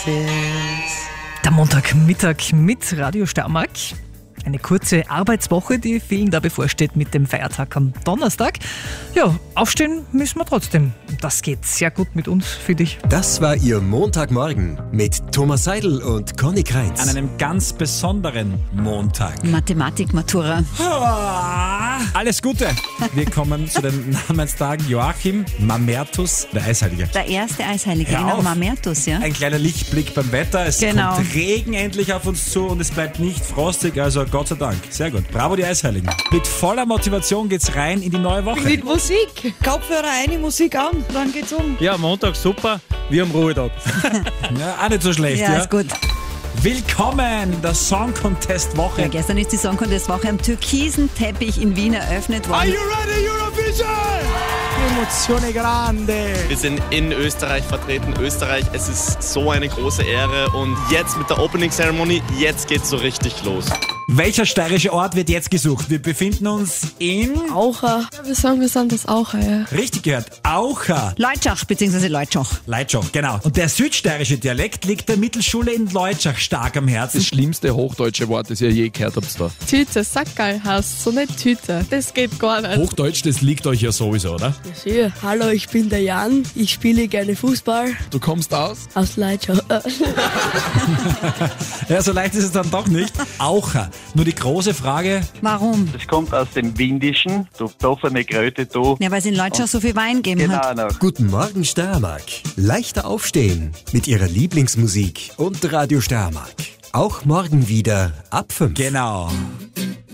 Der Montagmittag mit Radio Steiermark. Eine kurze Arbeitswoche, die vielen da bevorsteht mit dem Feiertag am Donnerstag. Ja, aufstehen müssen wir trotzdem. Das geht sehr gut mit uns, finde ich. Das war Ihr Montagmorgen mit Thomas Seidel und Conny Kreitz. An einem ganz besonderen Montag. Mathematik-Matura. Alles Gute! Wir kommen zu den Namenstagen Joachim Mamertus, der Eisheilige. Der erste Eisheilige, Hör genau, auf. Mamertus, ja. Ein kleiner Lichtblick beim Wetter. Es Genau. kommt Regen endlich auf uns zu und es bleibt nicht frostig, also Gott sei Dank. Sehr gut. Bravo, die Eisheiligen. Mit voller Motivation geht's rein in die neue Woche. Mit Musik. Kopfhörer eine Musik an, dann geht's um. Ja, Montag super, wir haben Ruhetag. Ja, auch nicht so schlecht, Ja, ja? ist gut. Willkommen in der Song Contest Woche. Ja, gestern ist die Song Contest Woche am türkisen Teppich in Wien eröffnet worden. ready, Eurovision? Emozione grande. Wir sind in Österreich vertreten. Österreich, es ist so eine große Ehre. Und jetzt mit der Opening Ceremony, jetzt geht's so richtig los. Welcher steirische Ort wird jetzt gesucht? Wir befinden uns in... Aucher. Wir sagen, wir sind das Aucher, ja. Richtig gehört, Aucha. Leutschach bzw. Leutschach. Leitschach, genau. Und der südsteirische Dialekt liegt der Mittelschule in Leutschach stark am Herzen. Das schlimmste hochdeutsche Wort, das ihr je gehört habt da. Tüte, Sackerl heißt so, nicht Tüte. Das geht gar nicht. Hochdeutsch, das liegt euch ja sowieso, oder? Ja, hallo, ich bin der Jan. Ich spiele gerne Fußball Du kommst aus? aus Leitschau. Ja, so leicht ist es dann doch nicht. Aucha. Nur die große Frage, Warum? Das kommt aus dem Windischen, du offene Kröte, du. Ja, weil es in Leutschach so viel Wein gegeben hat. Genau noch. Guten Morgen Steiermark. Leichter aufstehen mit Ihrer Lieblingsmusik und Radio Steiermark. Auch morgen wieder ab 5. genau.